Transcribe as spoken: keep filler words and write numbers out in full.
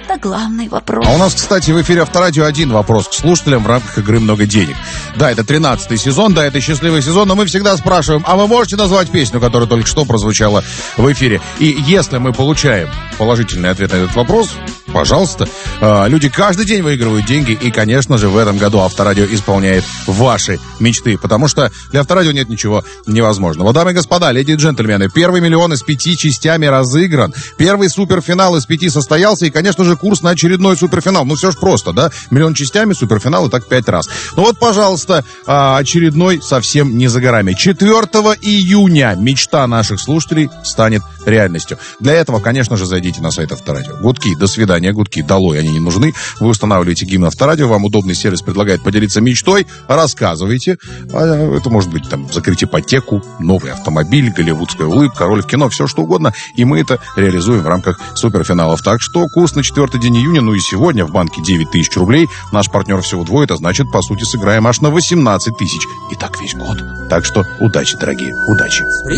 Это главный вопрос. А у нас, кстати, в эфире Авторадио один вопрос к слушателям в рамках игры «Много денег». Да, это тринадцатый сезон, да, это счастливый сезон, но мы всегда спрашиваем, а вы можете назвать песню, которая только что прозвучала в эфире? И если мы получаем положительный ответ на этот вопрос, пожалуйста. Люди каждый день выигрывают деньги, и, конечно же, в этом году Авторадио исполняет ваши мечты, потому что для Авторадио нет ничего невозможного. Дамы и господа, леди и джентльмены, первый миллион из пяти частями разыгран, первый суперфинал из пяти состоялся, и, конечно же, курс на очередной суперфинал. Ну, все ж просто, да? Миллион частями, суперфинал, и так пять раз. Ну вот, пожалуйста, очередной совсем не за горами. четвёртого июня мечта наших слушателей станет реальностью. Для этого, конечно же, зайдите на сайт Авторадио. Гудки, до свидания, гудки, долой, они не нужны. Вы устанавливаете гимн Авторадио, вам удобный сервис предлагает поделиться мечтой, рассказывайте. Это может быть там закрыть ипотеку, новый автомобиль, голливудская улыбка, роль в кино, все что угодно. И мы это реализуем в рамках суперфиналов. Так что курс на четвёртый день июня, ну и сегодня в банке девять тысяч рублей. Наш партнер всего двое, это значит, по сути, сыграем аж на восемнадцать тысяч. И так весь год. Так что удачи, дорогие, удачи.